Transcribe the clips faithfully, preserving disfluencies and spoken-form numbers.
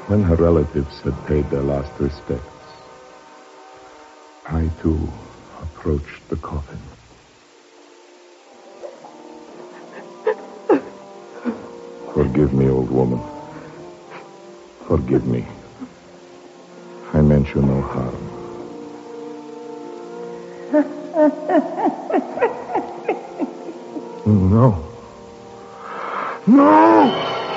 When her relatives had paid their last respects, I, too, approached the coffin. Forgive me, old woman. Forgive me. I meant you no harm. No. No!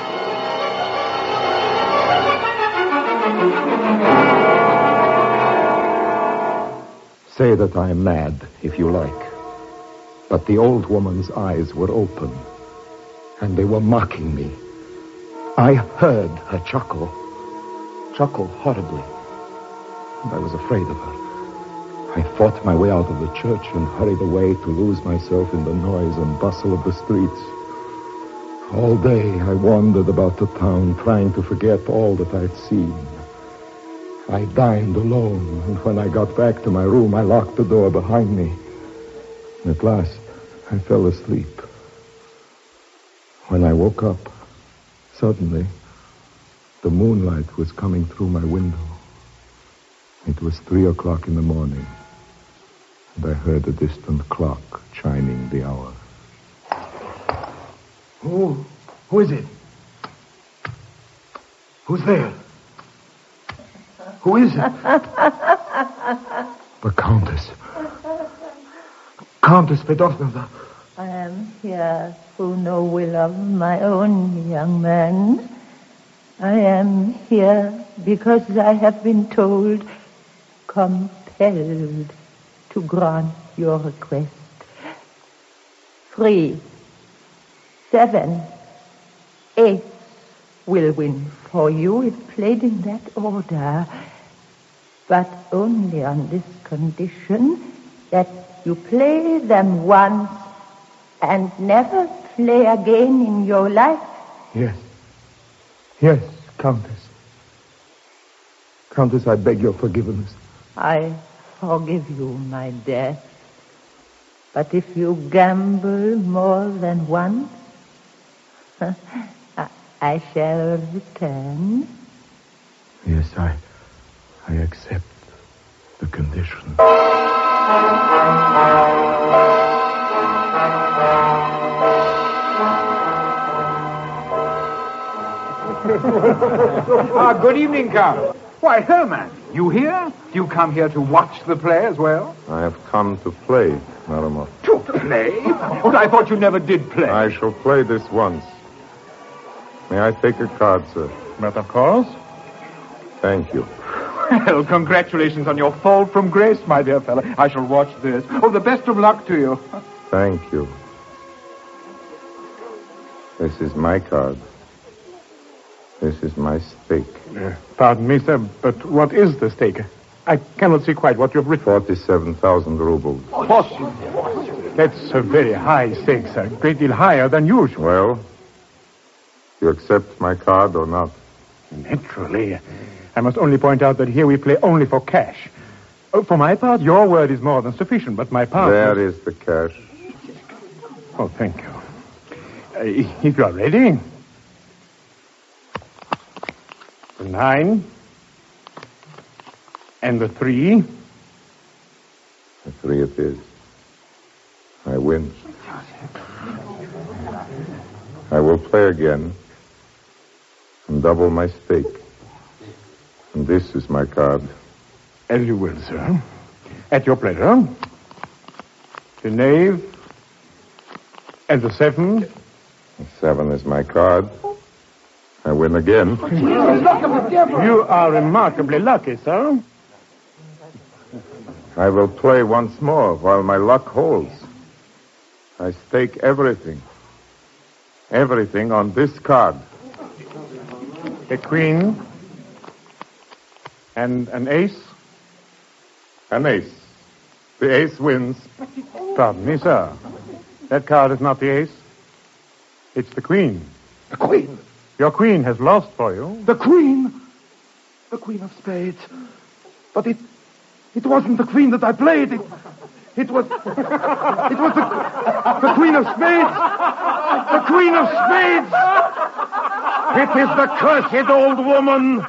Say that I am mad, if you like. But the old woman's eyes were open, and they were mocking me. I heard her chuckle. Chuckle horribly. And I was afraid of her. I fought my way out of the church and hurried away to lose myself in the noise and bustle of the streets. All day I wandered about the town, trying to forget all that I'd seen. I dined alone, and when I got back to my room, I locked the door behind me. At last, I fell asleep. When I woke up, suddenly, the moonlight was coming through my window. It was three o'clock in the morning, and I heard a distant clock chiming the hour. Who? Who is it? Who's there? Who is it? The Countess. Countess Fedosnova. I am here through no will of my own, young man. I am here because I have been told, compelled to grant your request. Three, seven, eight will win for you if played in that order, but only on this condition that you play them once and never play again in your life. Yes. Yes, Countess. Countess, I beg your forgiveness. I forgive you my death. But if you gamble more than once, I shall return. Yes, I... I accept the condition. Ah, good evening, Count. Why, Herman, you here? Do you come here to watch the play as well? I have come to play, Naramov. To play? But I thought you never did play. I shall play this once. May I take a card, sir? But of course. Thank you. Well, congratulations on your fall from grace, my dear fellow. I shall watch this. Oh, the best of luck to you. Thank you. This is my card. This is my stake. Uh, pardon me, sir, but what is the stake? I cannot see quite what you've written. Forty-seven thousand rubles. That's a very high stake, sir. A great deal higher than usual. Well, you accept my card or not? Naturally. I must only point out that here we play only for cash. Oh, for my part, your word is more than sufficient, but my part... There is the cash. Oh, thank you. Uh, if you are ready... The nine... And the three... The three it is. I win. I will play again and double my stake. And this is my card. As you will, sir. At your pleasure. The knave and the seven. The seven is my card. I win again. You are remarkably lucky, sir. I will play once more while my luck holds. I stake everything. Everything on this card. A queen and an ace. An ace. The ace wins. Pardon me, sir. That card is not the ace. It's the queen. The queen? Your queen has lost for you. The queen? The queen of spades. But it... It wasn't the queen that I played. It... It was... It was the... The queen of spades. The queen of spades. It is the cursed old woman.